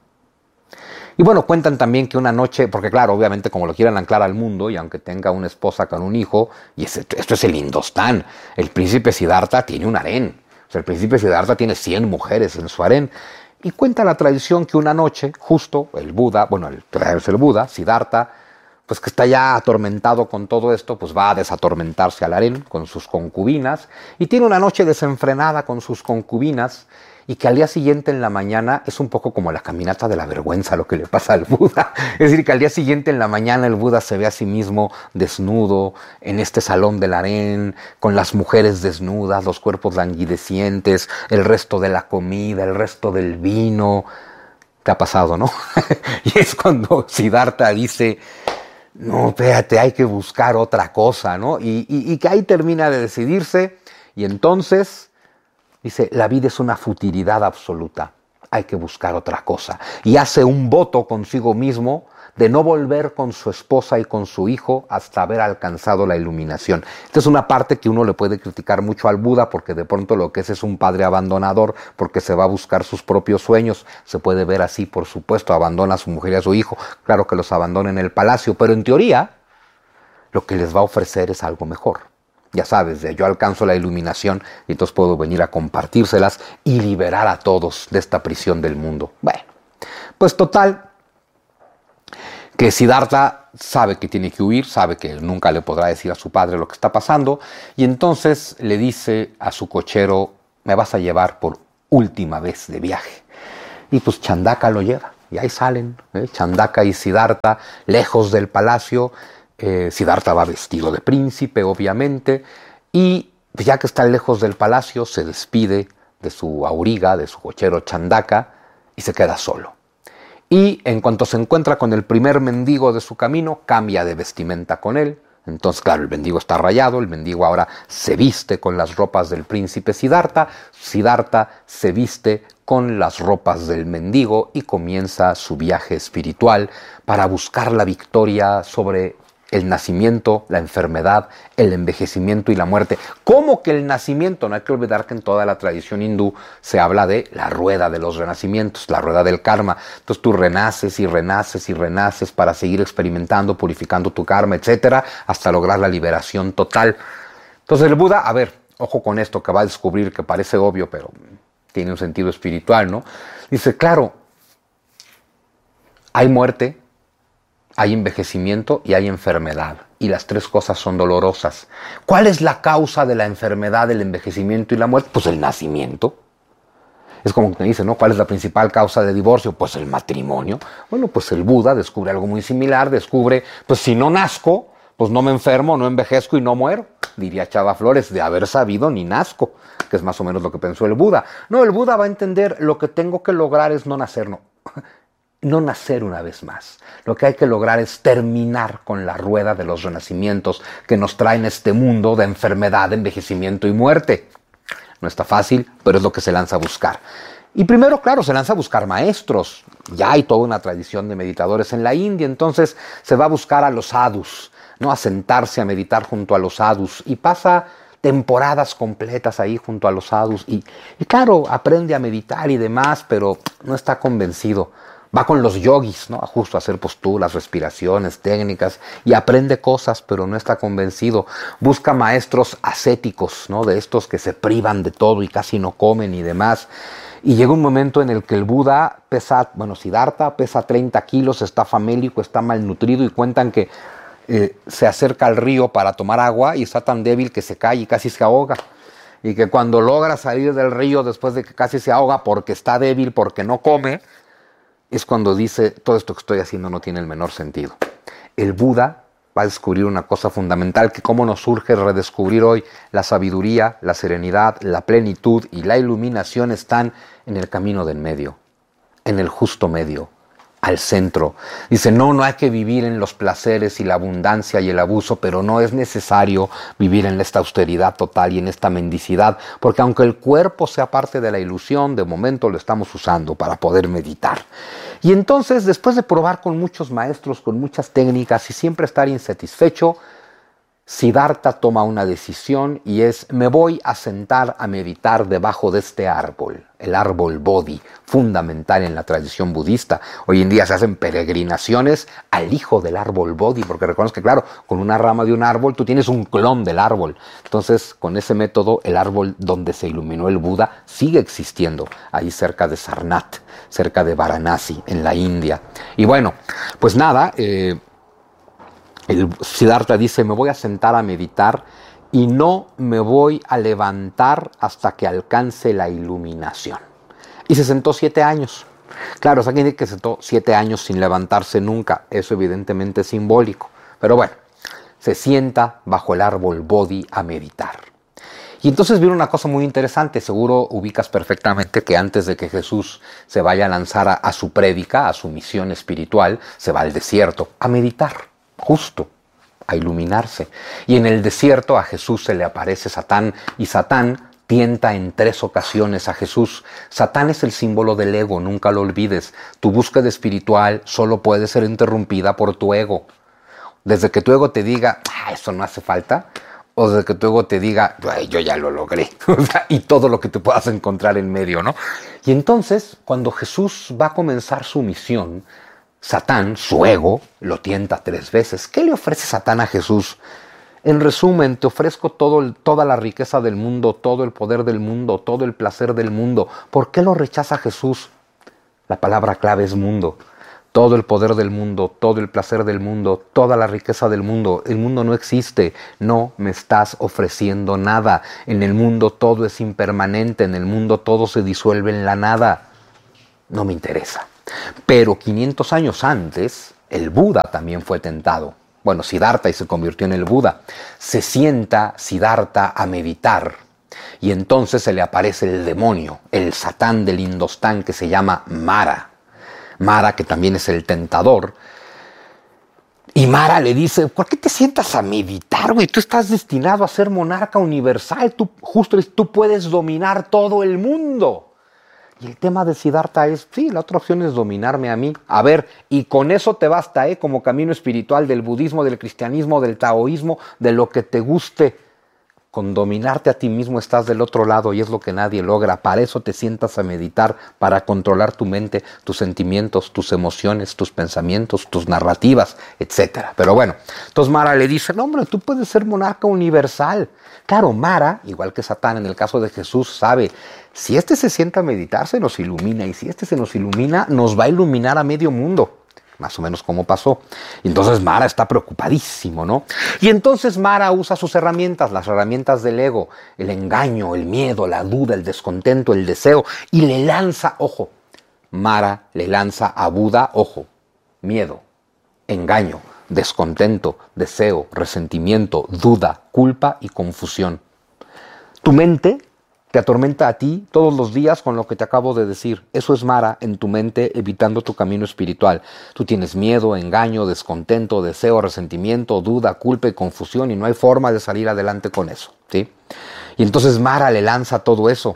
Y bueno, cuentan también que una noche, porque claro, obviamente como lo quieren anclar al mundo, y aunque tenga una esposa con un hijo, y ese, esto es el Indostán, el príncipe Siddhartha tiene un harén. El príncipe Siddhartha tiene cien mujeres en su harén. Y cuenta la tradición que una noche, justo el Buda, bueno, el, el Buda, Siddhartha, pues que está ya atormentado con todo esto, pues va a desatormentarse al harén con sus concubinas y tiene una noche desenfrenada con sus concubinas y que al día siguiente en la mañana es un poco como la caminata de la vergüenza lo que le pasa al Buda. Es decir, que al día siguiente en la mañana el Buda se ve a sí mismo desnudo en este salón del harén, con las mujeres desnudas, los cuerpos languidecientes, el resto de la comida, el resto del vino. ¿Te ha pasado, no? Y es cuando Siddhartha dice, no, espérate, hay que buscar otra cosa, ¿no? Y, y, y que ahí termina de decidirse y entonces dice, la vida es una futilidad absoluta, hay que buscar otra cosa. Y hace un voto consigo mismo de no volver con su esposa y con su hijo hasta haber alcanzado la iluminación. Esta es una parte que uno le puede criticar mucho al Buda porque de pronto lo que es es un padre abandonador porque se va a buscar sus propios sueños. Se puede ver así, por supuesto, abandona a su mujer y a su hijo. Claro que los abandona en el palacio, pero en teoría lo que les va a ofrecer es algo mejor. Ya sabes, de yo alcanzo la iluminación y entonces puedo venir a compartírselas y liberar a todos de esta prisión del mundo. Bueno, pues total, que Siddhartha sabe que tiene que huir, sabe que nunca le podrá decir a su padre lo que está pasando, y entonces le dice a su cochero, me vas a llevar por última vez de viaje. Y pues Chandaka lo lleva, y ahí salen, ¿eh? Chandaka y Siddhartha, lejos del palacio. Eh, Siddhartha va vestido de príncipe, obviamente, y ya que está lejos del palacio, se despide de su auriga, de su cochero Chandaka, y se queda solo. Y en cuanto se encuentra con el primer mendigo de su camino, cambia de vestimenta con él. Entonces, claro, el mendigo está rayado, el mendigo ahora se viste con las ropas del príncipe Siddhartha, Siddhartha se viste con las ropas del mendigo y comienza su viaje espiritual para buscar la victoria sobre el nacimiento, la enfermedad, el envejecimiento y la muerte. ¿Cómo que el nacimiento? No hay que olvidar que en toda la tradición hindú se habla de la rueda de los renacimientos, la rueda del karma. Entonces tú renaces y renaces y renaces para seguir experimentando, purificando tu karma, etcétera, hasta lograr la liberación total. Entonces el Buda, a ver, ojo con esto que va a descubrir que parece obvio, pero tiene un sentido espiritual, ¿no? Dice, claro, hay muerte, hay envejecimiento y hay enfermedad. Y las tres cosas son dolorosas. ¿Cuál es la causa de la enfermedad, del envejecimiento y la muerte? Pues el nacimiento. Es como que dice, ¿no? ¿Cuál es la principal causa de divorcio? Pues el matrimonio. Bueno, pues el Buda descubre algo muy similar. Descubre, pues si no nazco, pues no me enfermo, no envejezco y no muero. Diría Chava Flores, de haber sabido ni nazco. Que es más o menos lo que pensó el Buda. No, el Buda va a entender, lo que tengo que lograr es no nacer, no. No nacer una vez más. Lo que hay que lograr es terminar con la rueda de los renacimientos que nos traen este mundo de enfermedad, envejecimiento y muerte. No está fácil, pero es lo que se lanza a buscar. Y primero, claro, se lanza a buscar maestros. Ya hay toda una tradición de meditadores en la India, entonces se va a buscar a los sadhus, ¿no? A sentarse a meditar junto a los sadhus y pasa temporadas completas ahí junto a los sadhus y, y claro, aprende a meditar y demás, pero no está convencido. Va con los yogis, ¿no? Justo a hacer posturas, respiraciones, técnicas, y aprende cosas, pero no está convencido. Busca maestros ascéticos, ¿no? De estos que se privan de todo y casi no comen y demás. Y llega un momento en el que el Buda pesa, bueno, Siddhartha pesa treinta kilos, está famélico, está malnutrido, y cuentan que eh, se acerca al río para tomar agua y está tan débil que se cae y casi se ahoga. Y que cuando logra salir del río después de que casi se ahoga porque está débil, porque no come, es cuando dice, todo esto que estoy haciendo no tiene el menor sentido. El Buda va a descubrir una cosa fundamental, que cómo nos surge redescubrir hoy la sabiduría, la serenidad, la plenitud y la iluminación están en el camino del medio, en el justo medio, al centro. Dice, no, no hay que vivir en los placeres y la abundancia y el abuso, pero no es necesario vivir en esta austeridad total y en esta mendicidad, porque aunque el cuerpo sea parte de la ilusión, de momento lo estamos usando para poder meditar. Y entonces, después de probar con muchos maestros, con muchas técnicas y siempre estar insatisfecho, Siddhartha toma una decisión y es, me voy a sentar a meditar debajo de este árbol, el árbol Bodhi, fundamental en la tradición budista. Hoy en día se hacen peregrinaciones al hijo del árbol Bodhi, porque reconoces que, claro, con una rama de un árbol tú tienes un clon del árbol. Entonces, con ese método, el árbol donde se iluminó el Buda sigue existiendo, ahí cerca de Sarnath, cerca de Varanasi, en la India. Y bueno, pues nada, eh, El Siddhartha dice, me voy a sentar a meditar y no me voy a levantar hasta que alcance la iluminación. Y se sentó siete años. Claro, o sea, que se sentó siete años sin levantarse nunca. Eso evidentemente es simbólico. Pero bueno, se sienta bajo el árbol Bodhi a meditar. Y entonces viene una cosa muy interesante. Seguro ubicas perfectamente que antes de que Jesús se vaya a lanzar a, a su prédica, a su misión espiritual, se va al desierto a meditar, justo, a iluminarse. Y en el desierto a Jesús se le aparece Satán, y Satán tienta en tres ocasiones a Jesús. Satán es el símbolo del ego, nunca lo olvides. Tu búsqueda espiritual solo puede ser interrumpida por tu ego. Desde que tu ego te diga, ah, eso no hace falta, o desde que tu ego te diga, yo ya lo logré, y todo lo que te puedas encontrar en medio, ¿no? Y entonces, cuando Jesús va a comenzar su misión, Satán, su ego, lo tienta tres veces. ¿Qué le ofrece Satán a Jesús? En resumen, te ofrezco todo, toda la riqueza del mundo, todo el poder del mundo, todo el placer del mundo. ¿Por qué lo rechaza Jesús? La palabra clave es mundo. Todo el poder del mundo, todo el placer del mundo, toda la riqueza del mundo. El mundo no existe, no me estás ofreciendo nada. En el mundo todo es impermanente, en el mundo todo se disuelve en la nada. No me interesa. Pero quinientos años antes, el Buda también fue tentado. Bueno, Siddhartha, y se convirtió en el Buda. Se sienta Siddhartha a meditar y entonces se le aparece el demonio, el Satán del Indostán que se llama Mara. Mara, que también es el tentador. Y Mara le dice, ¿por qué te sientas a meditar, güey? Tú estás destinado a ser monarca universal. Tú, justo tú puedes dominar todo el mundo. Y el tema de Siddhartha es, sí, la otra opción es dominarme a mí. A ver, y con eso te basta, ¿eh? Como camino espiritual del budismo, del cristianismo, del taoísmo, de lo que te guste. Con dominarte a ti mismo estás del otro lado y es lo que nadie logra. Para eso te sientas a meditar, para controlar tu mente, tus sentimientos, tus emociones, tus pensamientos, tus narrativas, etcétera. Pero bueno, entonces Mara le dice, no hombre, tú puedes ser monarca universal. Claro, Mara, igual que Satán en el caso de Jesús, sabe, si este se sienta a meditar se nos ilumina y si este se nos ilumina nos va a iluminar a medio mundo. Más o menos como pasó. Y entonces Mara está preocupadísimo, ¿no? Y entonces Mara usa sus herramientas, las herramientas del ego, el engaño, el miedo, la duda, el descontento, el deseo, y le lanza, ojo, Mara le lanza a Buda, ojo, miedo, engaño, descontento, deseo, resentimiento, duda, culpa y confusión. Tu mente te atormenta a ti todos los días con lo que te acabo de decir. Eso es Mara en tu mente, evitando tu camino espiritual. Tú tienes miedo, engaño, descontento, deseo, resentimiento, duda, culpa y confusión y no hay forma de salir adelante con eso, ¿sí? Y entonces Mara le lanza todo eso.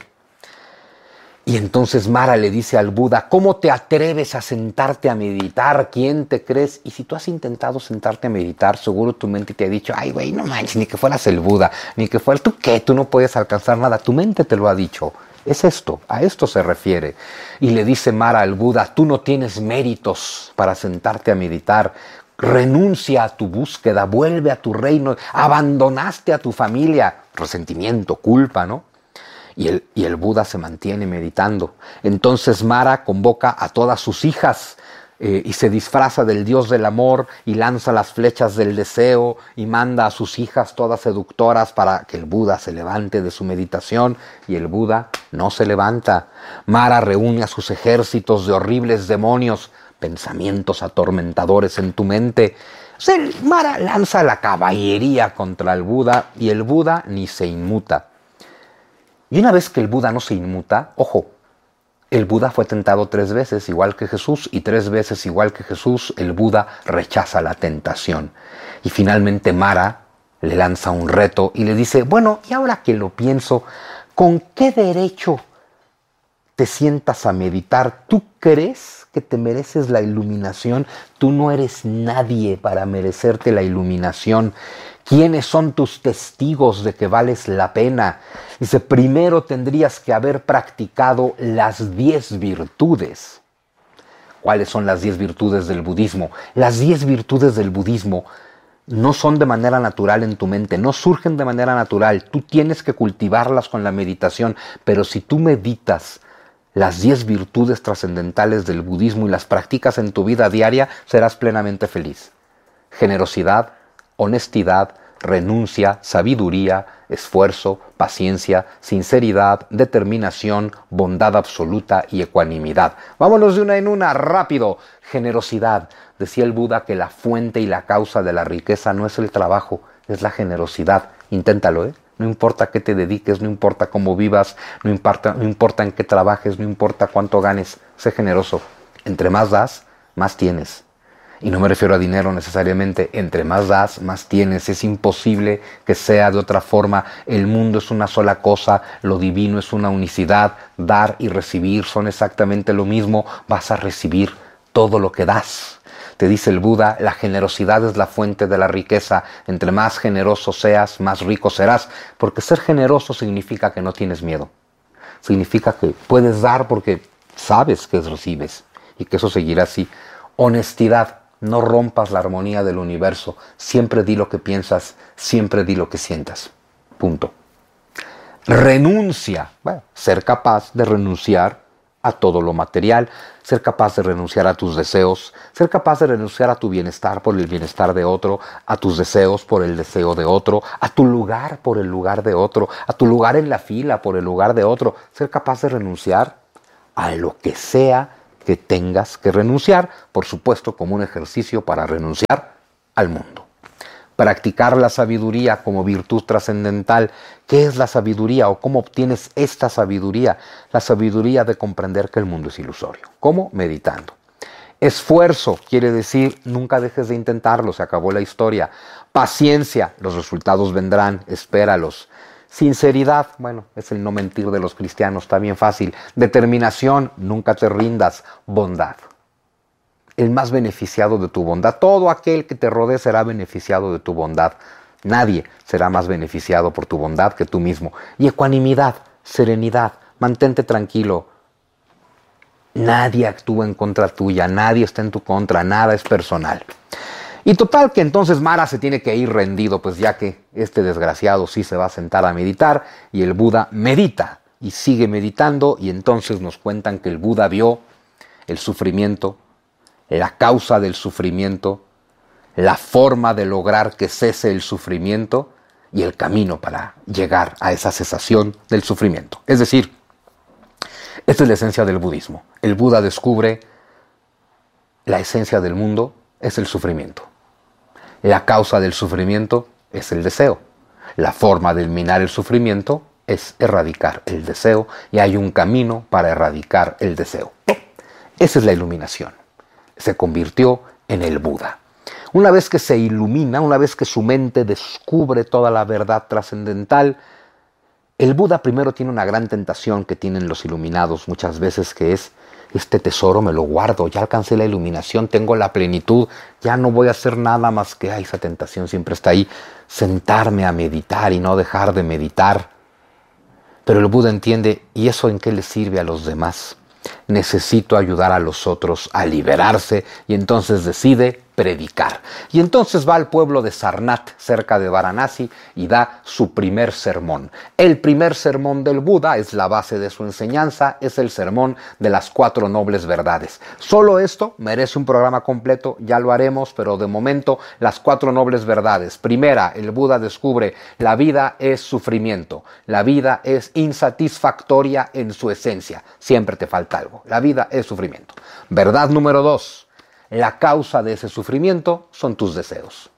Y entonces Mara le dice al Buda, ¿cómo te atreves a sentarte a meditar? ¿Quién te crees? Y si tú has intentado sentarte a meditar, seguro tu mente te ha dicho, ay güey, no manches, ni que fueras el Buda, ni que fueras, ¿tú qué? Tú no puedes alcanzar nada, tu mente te lo ha dicho. Es esto, a esto se refiere. Y le dice Mara al Buda, tú no tienes méritos para sentarte a meditar. Renuncia a tu búsqueda, vuelve a tu reino, abandonaste a tu familia. Resentimiento, culpa, ¿no? Y el, y el Buda se mantiene meditando. Entonces Mara convoca a todas sus hijas eh, y se disfraza del dios del amor y lanza las flechas del deseo y manda a sus hijas todas seductoras para que el Buda se levante de su meditación y el Buda no se levanta. Mara reúne a sus ejércitos de horribles demonios, pensamientos atormentadores en tu mente. O sea, Mara lanza la caballería contra el Buda y el Buda ni se inmuta. Y una vez que el Buda no se inmuta, ojo, el Buda fue tentado tres veces igual que Jesús y tres veces igual que Jesús el Buda rechaza la tentación. Y finalmente Mara le lanza un reto y le dice, bueno, y ahora que lo pienso, ¿con qué derecho te sientas a meditar? ¿Tú crees que te mereces la iluminación? Tú no eres nadie para merecerte la iluminación. ¿Quiénes son tus testigos de que vales la pena? Dice, primero tendrías que haber practicado las diez virtudes. ¿Cuáles son las diez virtudes del budismo? Las diez virtudes del budismo no son de manera natural en tu mente, no surgen de manera natural. Tú tienes que cultivarlas con la meditación, pero si tú meditas las diez virtudes trascendentales del budismo y las practicas en tu vida diaria, serás plenamente feliz. Generosidad, honestidad, renuncia, sabiduría, esfuerzo, paciencia, sinceridad, determinación, bondad absoluta y ecuanimidad. Vámonos de una en una, rápido. Generosidad. Decía el Buda que la fuente y la causa de la riqueza no es el trabajo, es la generosidad. Inténtalo, ¿eh? No importa qué te dediques, no importa cómo vivas, no importa, no importa en qué trabajes, no importa cuánto ganes, sé generoso. Entre más das, más tienes. Y no me refiero a dinero necesariamente, entre más das, más tienes. Es imposible que sea de otra forma. El mundo es una sola cosa, lo divino es una unicidad. Dar y recibir son exactamente lo mismo. Vas a recibir todo lo que das. Te dice el Buda, la generosidad es la fuente de la riqueza. Entre más generoso seas, más rico serás. Porque ser generoso significa que no tienes miedo. Significa que puedes dar porque sabes que recibes y que eso seguirá así. Honestidad. No rompas la armonía del universo. Siempre di lo que piensas, siempre di lo que sientas. Punto. Renuncia. Bueno, ser capaz de renunciar a todo lo material, ser capaz de renunciar a tus deseos, ser capaz de renunciar a tu bienestar por el bienestar de otro, a tus deseos por el deseo de otro, a tu lugar por el lugar de otro, a tu lugar en la fila por el lugar de otro. Ser capaz de renunciar a lo que sea que tengas que renunciar, por supuesto como un ejercicio para renunciar al mundo. Practicar la sabiduría como virtud trascendental. ¿Qué es la sabiduría o cómo obtienes esta sabiduría? La sabiduría de comprender que el mundo es ilusorio. ¿Cómo? Meditando. Esfuerzo quiere decir nunca dejes de intentarlo, se acabó la historia. Paciencia, los resultados vendrán, espéralos. Sinceridad, bueno, es el no mentir de los cristianos, está bien fácil. Determinación, nunca te rindas. Bondad. El más beneficiado de tu bondad. Todo aquel que te rodee será beneficiado de tu bondad. Nadie será más beneficiado por tu bondad que tú mismo. Y ecuanimidad, serenidad, mantente tranquilo. Nadie actúa en contra tuya, nadie está en tu contra, nada es personal. Y total que entonces Mara se tiene que ir rendido, pues ya que este desgraciado sí se va a sentar a meditar y el Buda medita y sigue meditando y entonces nos cuentan que el Buda vio el sufrimiento, la causa del sufrimiento, la forma de lograr que cese el sufrimiento y el camino para llegar a esa cesación del sufrimiento. Es decir, esta es la esencia del budismo. El Buda descubre la esencia del mundo es el sufrimiento. La causa del sufrimiento es el deseo. La forma de eliminar el sufrimiento es erradicar el deseo y hay un camino para erradicar el deseo. Esa es la iluminación. Se convirtió en el Buda. Una vez que se ilumina, una vez que su mente descubre toda la verdad trascendental, el Buda primero tiene una gran tentación que tienen los iluminados muchas veces, que es: este tesoro me lo guardo, ya alcancé la iluminación, tengo la plenitud, ya no voy a hacer nada más que, ay, esa tentación siempre está ahí, sentarme a meditar y no dejar de meditar. Pero el Buda entiende, ¿y eso en qué le sirve a los demás? Necesito ayudar a los otros a liberarse, y entonces decide predicar. Y entonces va al pueblo de Sarnath, cerca de Varanasi, y da su primer sermón. El primer sermón del Buda es la base de su enseñanza, es el sermón de las cuatro nobles verdades. Solo esto merece un programa completo, ya lo haremos, pero de momento las cuatro nobles verdades. Primera, el Buda descubre la vida es sufrimiento, la vida es insatisfactoria en su esencia, siempre te falta algo, la vida es sufrimiento. Verdad número dos. La causa de ese sufrimiento son tus deseos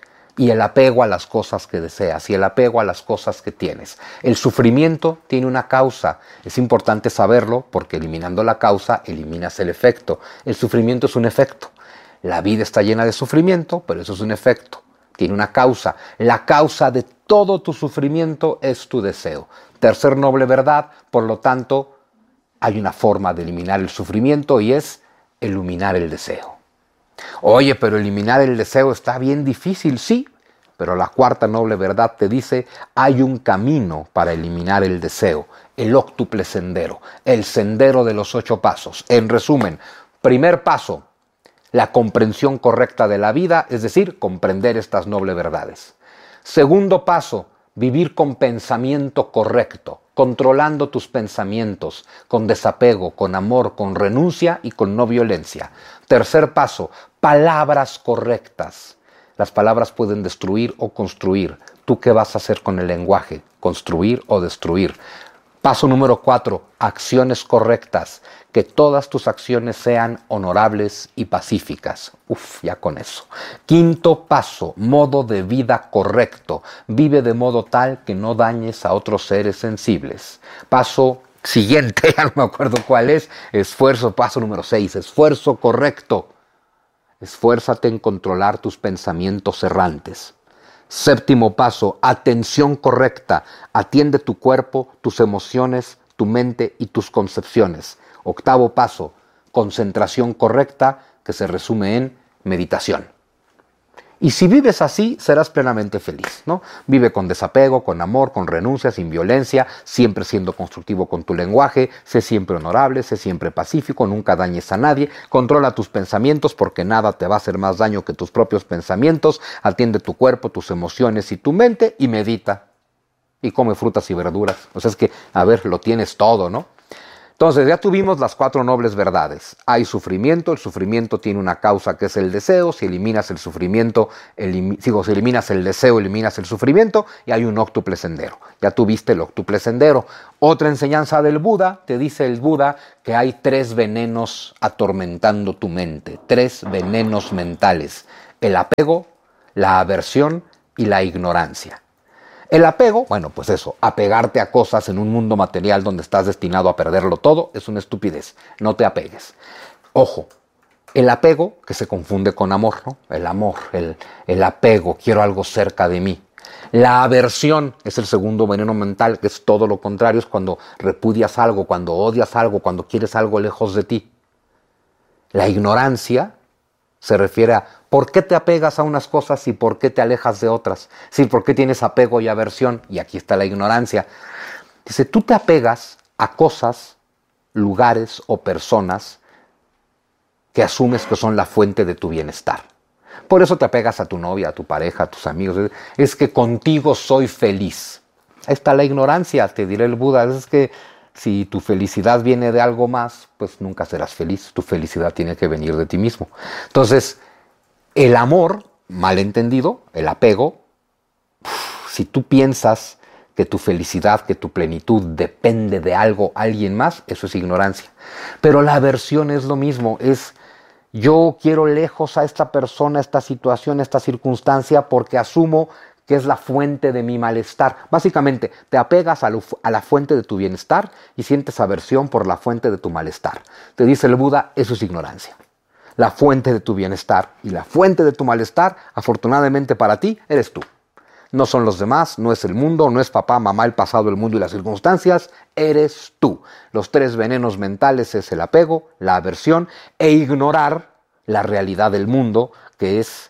y el apego a las cosas que deseas y el apego a las cosas que tienes. El sufrimiento tiene una causa. Es importante saberlo porque eliminando la causa eliminas el efecto. El sufrimiento es un efecto. La vida está llena de sufrimiento, pero eso es un efecto. Tiene una causa. La causa de todo tu sufrimiento es tu deseo. Tercer noble verdad, por lo tanto, hay una forma de eliminar el sufrimiento y es iluminar el deseo. Oye, pero eliminar el deseo está bien difícil, sí, pero la cuarta noble verdad te dice, hay un camino para eliminar el deseo, el óctuple sendero, el sendero de los ocho pasos. En resumen, primer paso, la comprensión correcta de la vida, es decir, comprender estas nobles verdades. Segundo paso, vivir con pensamiento correcto, controlando tus pensamientos, con desapego, con amor, con renuncia y con no violencia. Tercer paso, palabras correctas. Las palabras pueden destruir o construir. ¿Tú qué vas a hacer con el lenguaje? ¿Construir o destruir? Paso número cuatro, acciones correctas. Que todas tus acciones sean honorables y pacíficas. Uf, ya con eso. Quinto paso, modo de vida correcto. Vive de modo tal que no dañes a otros seres sensibles. Paso siguiente, ya no me acuerdo cuál es. Esfuerzo, paso número seis, esfuerzo correcto. Esfuérzate en controlar tus pensamientos errantes. Séptimo paso, atención correcta. Atiende tu cuerpo, tus emociones, tu mente y tus concepciones. Octavo paso, concentración correcta, que se resume en meditación. Y si vives así, serás plenamente feliz, ¿no? Vive con desapego, con amor, con renuncia, sin violencia, siempre siendo constructivo con tu lenguaje, sé siempre honorable, sé siempre pacífico, nunca dañes a nadie, controla tus pensamientos porque nada te va a hacer más daño que tus propios pensamientos, atiende tu cuerpo, tus emociones y tu mente y medita. Y come frutas y verduras. O sea, es que, a ver, lo tienes todo, ¿no? Entonces, ya tuvimos las cuatro nobles verdades. Hay sufrimiento, el sufrimiento tiene una causa que es el deseo. Si eliminas el sufrimiento, elim digo, si eliminas el deseo, eliminas el sufrimiento y hay un óctuple sendero. Ya tuviste el óctuple sendero. Otra enseñanza del Buda, te dice el Buda que hay tres venenos atormentando tu mente, tres venenos mentales: el apego, la aversión y la ignorancia. El apego, bueno, pues eso, apegarte a cosas en un mundo material donde estás destinado a perderlo todo, es una estupidez. No te apegues. Ojo, el apego, que se confunde con amor, ¿no? El amor, el, el apego, quiero algo cerca de mí. La aversión es el segundo veneno mental, que es todo lo contrario, es cuando repudias algo, cuando odias algo, cuando quieres algo lejos de ti. La ignorancia se refiere a por qué te apegas a unas cosas y por qué te alejas de otras. Sí, por qué tienes apego y aversión. Y aquí está la ignorancia. Dice, tú te apegas a cosas, lugares o personas que asumes que son la fuente de tu bienestar. Por eso te apegas a tu novia, a tu pareja, a tus amigos. Es que contigo soy feliz. Ahí está la ignorancia, te dirá el Buda. Es que si tu felicidad viene de algo más, pues nunca serás feliz. Tu felicidad tiene que venir de ti mismo. Entonces, el amor, mal entendido, el apego, si tú piensas que tu felicidad, que tu plenitud depende de algo, alguien más, eso es ignorancia. Pero la aversión es lo mismo, es yo quiero lejos a esta persona, esta situación, esta circunstancia, porque asumo que es la fuente de mi malestar. Básicamente, te apegas a, lo, a la fuente de tu bienestar y sientes aversión por la fuente de tu malestar. Te dice el Buda, eso es ignorancia. La fuente de tu bienestar y la fuente de tu malestar, afortunadamente para ti, eres tú. No son los demás, no es el mundo, no es papá, mamá, el pasado, el mundo y las circunstancias, eres tú. Los tres venenos mentales es el apego, la aversión e ignorar la realidad del mundo, que es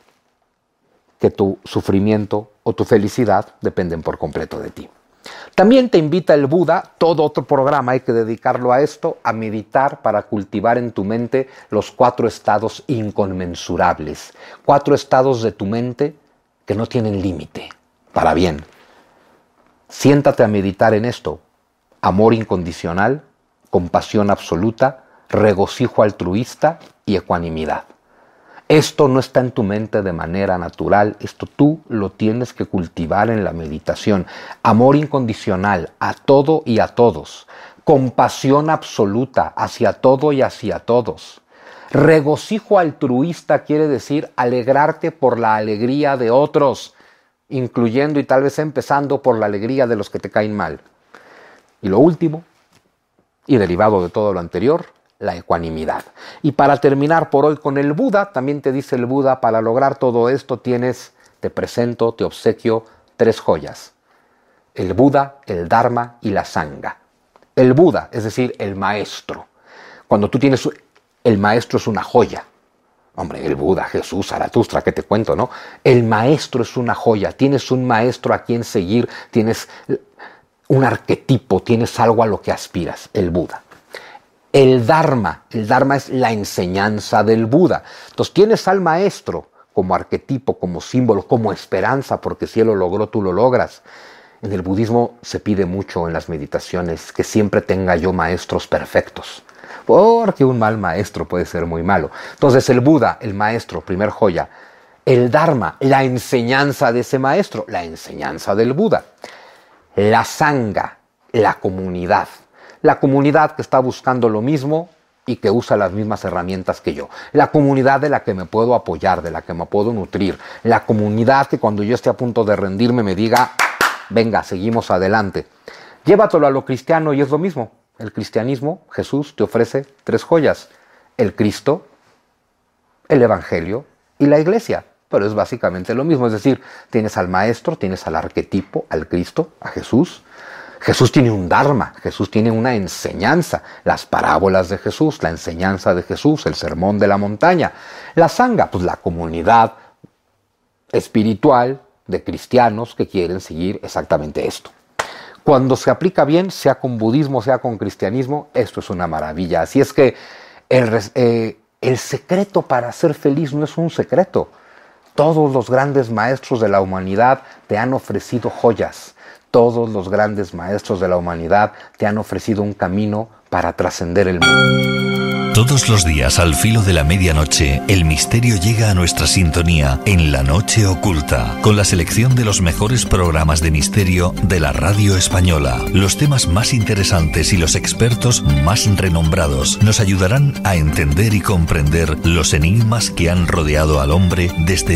que tu sufrimiento o tu felicidad dependen por completo de ti. También te invita el Buda, todo otro programa hay que dedicarlo a esto, a meditar para cultivar en tu mente los cuatro estados inconmensurables. Cuatro estados de tu mente que no tienen límite, para bien. Siéntate a meditar en esto: amor incondicional, compasión absoluta, regocijo altruista y ecuanimidad. Esto no está en tu mente de manera natural, esto tú lo tienes que cultivar en la meditación. Amor incondicional a todo y a todos. Compasión absoluta hacia todo y hacia todos. Regocijo altruista quiere decir alegrarte por la alegría de otros, incluyendo y tal vez empezando por la alegría de los que te caen mal. Y lo último, y derivado de todo lo anterior, la ecuanimidad. Y para terminar por hoy con el Buda, también te dice el Buda, para lograr todo esto tienes, te presento, te obsequio tres joyas: el Buda, el Dharma y la Sangha. El Buda, es decir, el maestro. Cuando tú tienes, el maestro es una joya. Hombre, el Buda, Jesús, Zaratustra, ¿qué te cuento, no? El maestro es una joya. Tienes un maestro a quien seguir, tienes un arquetipo, tienes algo a lo que aspiras, el Buda. El Dharma, el Dharma es la enseñanza del Buda. Entonces tienes al maestro como arquetipo, como símbolo, como esperanza, porque si él lo logró, tú lo logras. En el budismo se pide mucho en las meditaciones que siempre tenga yo maestros perfectos, porque un mal maestro puede ser muy malo. Entonces el Buda, el maestro, primer joya, El Dharma, la enseñanza de ese maestro, la enseñanza del Buda. La Sangha, la comunidad. La comunidad que está buscando lo mismo y que usa las mismas herramientas que yo. La comunidad de la que me puedo apoyar, de la que me puedo nutrir. La comunidad que cuando yo esté a punto de rendirme me diga, venga, seguimos adelante. Llévatelo a lo cristiano y es lo mismo. El cristianismo, Jesús te ofrece tres joyas. El Cristo, el Evangelio y la Iglesia. Pero es básicamente lo mismo. Es decir, tienes al Maestro, tienes al arquetipo, al Cristo, a Jesús. Jesús tiene un Dharma, Jesús tiene una enseñanza, las parábolas de Jesús, la enseñanza de Jesús, el sermón de la montaña. La Sangha, pues la comunidad espiritual de cristianos que quieren seguir exactamente esto. Cuando se aplica bien, sea con budismo, sea con cristianismo, esto es una maravilla. Así es que el, eh, el secreto para ser feliz no es un secreto. Todos los grandes maestros de la humanidad te han ofrecido joyas. Todos los grandes maestros de la humanidad te han ofrecido un camino para trascender el mundo. Todos los días al filo de la medianoche, el misterio llega a nuestra sintonía en La Noche Oculta, con la selección de los mejores programas de misterio de la radio española. Los temas más interesantes y los expertos más renombrados nos ayudarán a entender y comprender los enigmas que han rodeado al hombre desde